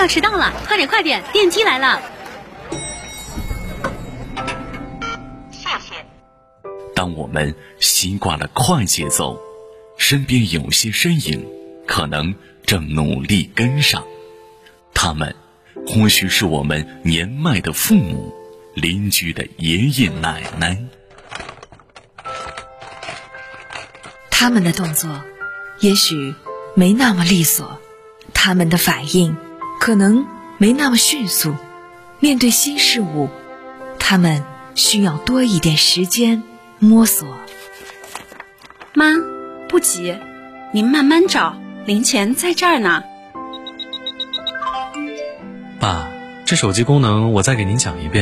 要迟到了，快点，电梯来了。 谢谢。 当我们习惯了快节奏，身边有些身影可能正努力跟上，他们或许是我们年迈的父母、邻居的爷爷奶奶。 他们的动作也许没那么利索，他们的反应可能没那么迅速，面对新事物，他们需要多一点时间摸索。 妈，不急，您慢慢找，零钱在这儿呢。 爸，这手机功能我再给您讲一遍。